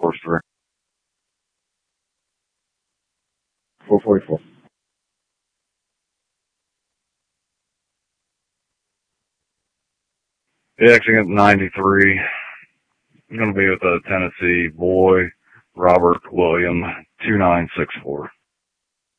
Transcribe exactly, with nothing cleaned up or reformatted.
course three. four forty-four. Yeah, actually got ninety-three. I'm going to be with a Tennessee boy, Robert William, two nine six four.